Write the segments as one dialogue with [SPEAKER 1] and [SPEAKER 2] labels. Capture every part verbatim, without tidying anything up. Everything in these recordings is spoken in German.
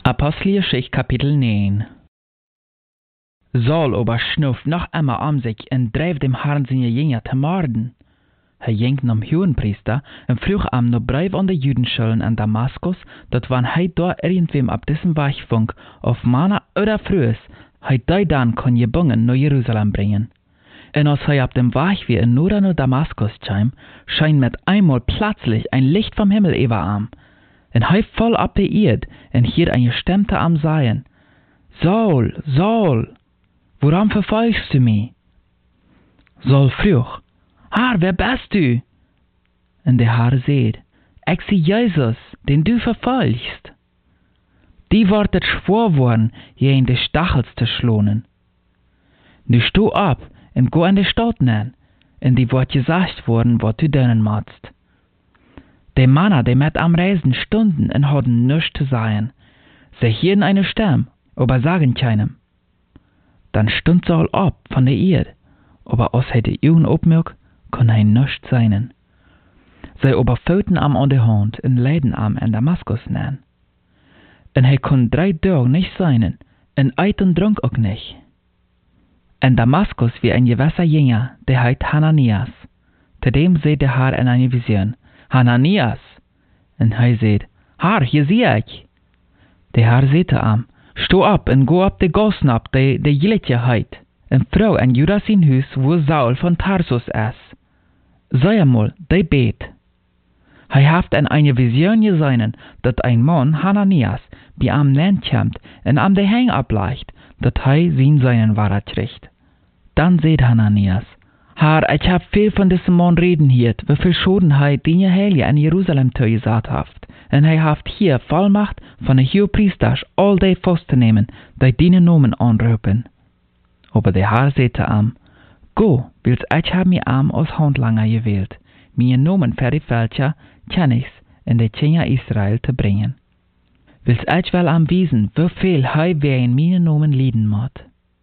[SPEAKER 1] Apostelgeschichte Kapitel neun. Saul aber schnuft noch einmal um sich und dreef dem Herrn seine Jünger zu morden. Hij ging zum Hohenpriester und vroeg am no Brief an die Judenschulen in Damaskus, dat wann hij da irgendwem ab diesem Weg funk, auf Mana oder Frühes, hij die dann kon je bungen nach Jerusalem bringen. Und als hij ab dem Weg wie in Nora no Damaskus kam, scheint mit einmal plötzlich ein Licht vom Himmel über am. Und hij voll ab der Erde und hier eine Stimme am sagen: Saul, Saul, warum verfolgst du mich? Saul vroeg: Herr, wer bist du? Und der Herr sagt: Ich sei Jesus, den du verfolgst. Die wortet schwor worden, je in die Stachels zu schlonen. Nu stu ab und go in die Stadt nein, und die wird gesagt worden, was du denen machst. Die Männer, die mit am Reisen stunden und hatten nichts zu sagen. Sie hielten eine Stimme, aber sagen keinem. Dann stund Saul ab von der Erde, aber aus hätte Augen aufmerkt, kann er nichts sein. Sie aber fühlten am an der Hand und leiden am in Damaskus nennen. Und er kon drei Tage nicht sein, und eit und trank auch nicht. In Damaskus wie ein gewisser Jünger, der heißt Hananias. Zu dem seht der Herr in einer Vision: Hananias! Und er sagt: Herr, hier sehe ich. Der Herr sagte am: Sto ab und go ab de Gassen ab, de de Jiletje heit, en Frau in Judas in Hus, wo Saul von Tarsus ist. Sei einmal, de bet. Er haft in eine Vision gesehen, dat ein Mann, Hananias, bei am nennt kommt und am de Hang ableicht, dat er sin seinen Wahrheit kriegt. Dann seht Hananias: Herr, ich hab viel von diesem Mann reden hiert, wie viel Schodenheit die Heilige in Jerusalem gesagt haft, und er haft hier Vollmacht von der Hohepriester, all die festzunehmen, die deine Namen anrufen. Aber der Herr sagte am: Go, willst ich hab mir am aus Handlanger gewählt, mir Namen für die Völker, kenn ich's, in die Kinder Israel zu bringen. Willst ich wel am wiesen, wie viel hei wer in meine Namen lieden mod.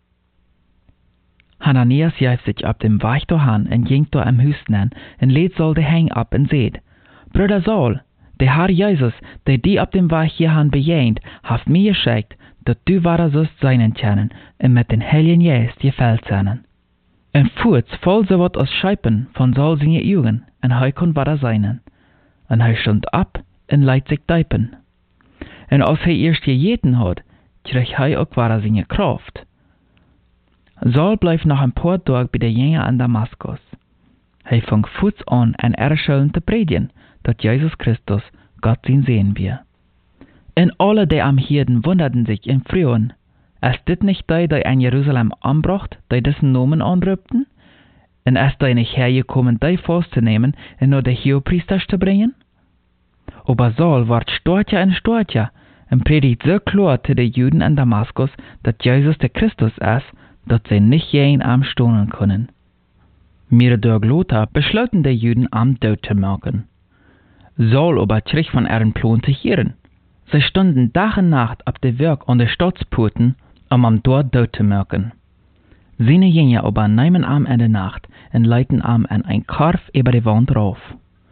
[SPEAKER 1] Hananias jäft sich ab dem Weg dahin und ging da am Hüsten und lädt Saul de Hang ab und seht: Bruder Saul, der Herr Jesus, der die ab dem Weg hierhin bejähnt, haft mir geschickt, dat du wahrer sollst seinen kennen und mit den Heiligen Geist gefällt seinen. Und furz voll so wat aus Scheipen von Saul seine Augen, und hei kon wahrer seinen. Und hei stund ab und leit sich deipen. Und als hei erst gejeten hat, krieg hei auch wahrer seine Kraft. Saul bleif noch ein paar Tage bei der Jünger an Damaskus. Hij fang voets an, en erschulden te predigen, dat Jesus Christus Gott sein sehen wir. Und alle, die am Hirden, wunderten sich und frühen: Ist dit nicht die, die in Jerusalem anbracht, die dessen Namen anrübten? Und ist die nicht hergekommen, die festzunehmen und nur die Hohepriester zu bringen? Aber Saul ward stärker und stärker und predigt so klar zu den Juden in Damaskus, dass Jesus der Christus ist, dass sie nicht jeden am stohnen können. Mehrere Tage später beschlossen die Juden, am Tod zu machen. Saul aber krieg von ihren Plan zu hören. Sie stunden Tag und Nacht ab der Werk an der Stadtsporten, um am dort Tod zu machen. Seine Jünger aber nehmen am in der Nacht und leiten am an ein Karf über die Wand rauf.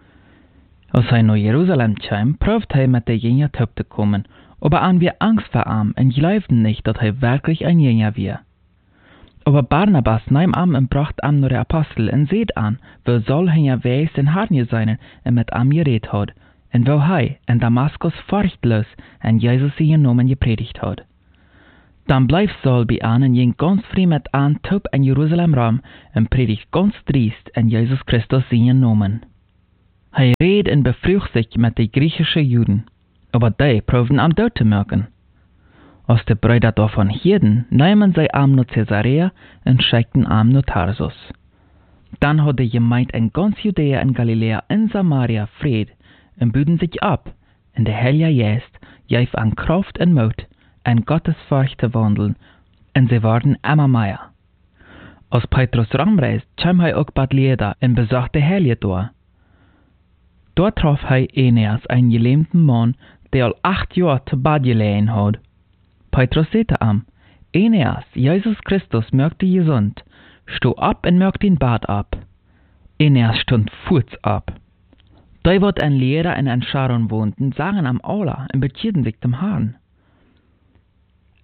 [SPEAKER 1] Als er nach Jerusalem kam, prüft er mit der Jünger zu kommen, aber an wir Angst vor ihm und glaubten nicht, dass er wirklich ein Jünger war. Aber Barnabas nahm am und bracht am nur der Apostel und seht an, wo Saul hinger weiß den Herrn sein und mit am geredet hat, und wo er in Damaskus furchtlos und Jesus seinen Namen gepredigt hat. Dann bleib Saul bei an und ging ganz früh mit an Tub in Jerusalem rum und predigt ganz driest in Jesus Christus seinen Namen. Er redet und befrucht sich mit den griechischen Juden, aber die proben am Tod zu machen. Als die Brüder davon hörten, nahmen sie am nach Caesarea und schickten am nach Tarsus. Dann hat die Gemeinde in ganz Judäa und Galiläa und Samaria Fried und büden sich ab, in der Heilige Geist gab an Kraft und Mut, in Gottes Furcht zu wandeln, und sie waren immer mehr. Als Petrus rumreist, kam er auch Bad Leda und besuchte die Heilige dort. Dort traf er Aeneas, einen gelähmten Mann, der all acht Jahre zu Bad gelegen hat. Petrus sagte am: Aeneas, Jesus Christus mögt dich gesund, sto ab und mögt den Bad ab. Aeneas stund furz ab. Die, wat ein Lehrer in ein Scharon wohnten, sagen am Allah und bekehrten sich dem Herrn.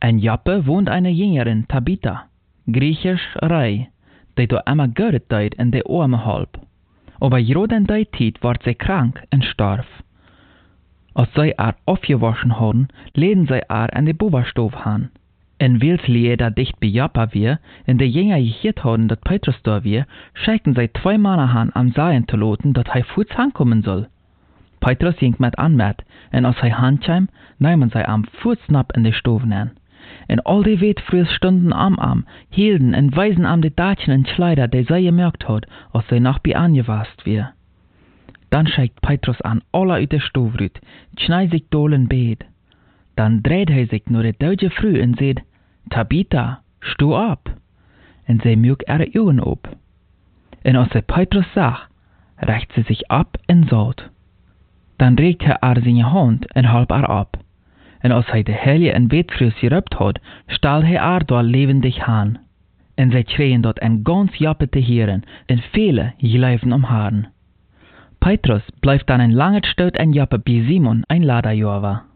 [SPEAKER 1] In Joppe wohnt eine Jüngerin, Tabitha, griechisch Rei, die do immer Geld deed in de arme halb. Aber jeden die Zeit ward sie krank und starf. Als sie er aufgewaschen hadden, leden sie er in de Boberstoof han. En wils lie da dicht bij Joppa weer, en de Jünger gehiert hadden dat Petrus da weer, schickten sie zwei Männer han am Seien zu loten, dat hij voets hankommen soll. Petrus ging met an met, en als hij handkwam, nahmen sie am voetsnap in de Stoof an. En al die Wetfrühs stunden am am, hielden en weisen am de Datchen en Kleider, die sie gemerkt had, als sie noch bei angewast weer. Dan schickt Petrus an alle uit de Stoof rüt, schnei sich dolen beet. Dan dreht hij sich naar de Duitse Früh en zei, Tabitha, stu op. En zij mög ihre Augen op. En als sie Petrus zag, recht sie sich ab en zat. Dan regt hij er zijn hand en halp er ab. En als hij de helje en Wetfrühs gerupt had, stal hij er door levendig aan. En zij schreien dat en ganz Joppe te heren, en vele gelijven om haren. Petrus blijft dan een lange Stoot en Joppe bij Simon, een Laderjava.